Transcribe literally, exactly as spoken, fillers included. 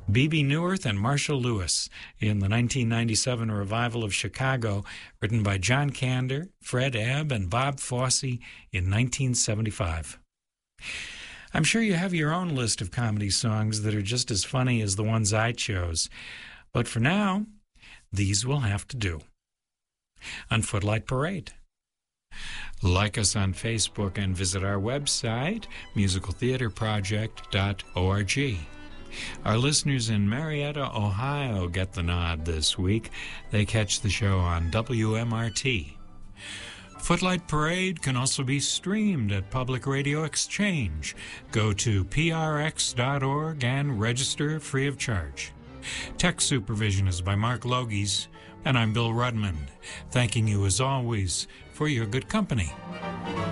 Bebe Neuwirth and Marshall Lewis in the nineteen ninety-seven revival of Chicago, written by John Kander, Fred Ebb, and Bob Fosse in nineteen seventy-five. I'm sure you have your own list of comedy songs that are just as funny as the ones I chose, but for now, these will have to do. On Footlight Parade. Like us on Facebook and visit our website, musical theater project dot org. Our listeners in Marietta, Ohio get the nod this week. They catch the show on W M R T. Footlight Parade can also be streamed at Public Radio Exchange. Go to P R X dot org and register free of charge. Tech supervision is by Mark Logies, and I'm Bill Rudmond, thanking you as always for your good company.